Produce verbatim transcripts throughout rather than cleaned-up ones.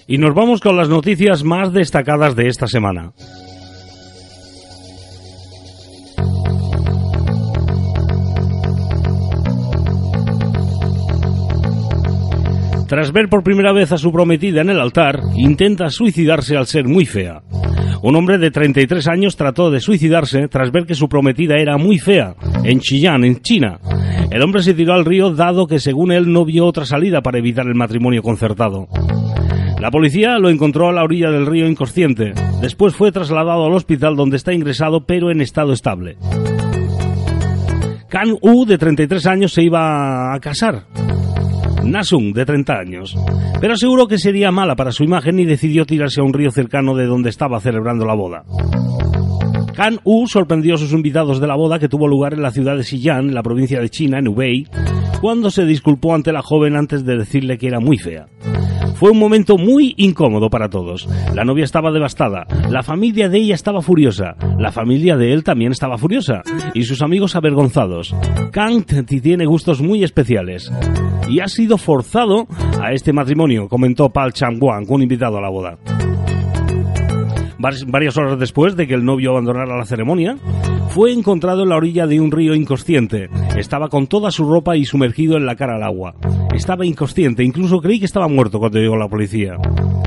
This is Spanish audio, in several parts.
Y nos vamos con las noticias más destacadas de esta semana. Tras ver por primera vez a su prometida en el altar, intenta suicidarse al ser muy fea. Un hombre de treinta y tres años trató de suicidarse tras ver que su prometida era muy fea, en Xi'an, en China. El hombre se tiró al río dado que según él no vio otra salida para evitar el matrimonio concertado. La policía lo encontró a la orilla del río inconsciente. Después fue trasladado al hospital donde está ingresado pero en estado estable. Kan U, de treinta y tres años, se iba a casar. Nasung, de treinta años, pero aseguró que sería mala para su imagen y decidió tirarse a un río cercano de donde estaba celebrando la boda. Kan U sorprendió a sus invitados de la boda que tuvo lugar en la ciudad de Xi'an, en la provincia de China, en Hubei, cuando se disculpó ante la joven antes de decirle que era muy fea. Fue un momento muy incómodo para todos. La novia estaba devastada, la familia de ella estaba furiosa, la familia de él también estaba furiosa, y sus amigos avergonzados. Kang tiene gustos muy especiales y ha sido forzado a este matrimonio, comentó Pal Chang-Wang, un invitado a la boda. Varias horas después de que el novio abandonara la ceremonia, fue encontrado en la orilla de un río inconsciente. Estaba con toda su ropa y sumergido en la cara al agua. Estaba inconsciente, incluso creí que estaba muerto cuando llegó la policía.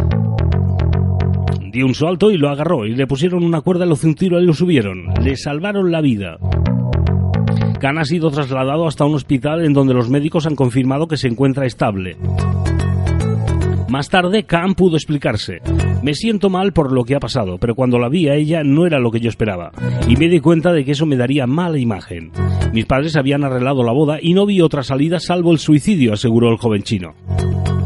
Dio un salto y lo agarró, y le pusieron una cuerda, le hizo un tiro y lo subieron. Le salvaron la vida. Kan ha sido trasladado hasta un hospital en donde los médicos han confirmado que se encuentra estable. Más tarde, Kan pudo explicarse. Me siento mal por lo que ha pasado, pero cuando la vi a ella no era lo que yo esperaba. Y me di cuenta de que eso me daría mala imagen. Mis padres habían arreglado la boda y no vi otra salida salvo el suicidio, aseguró el joven chino.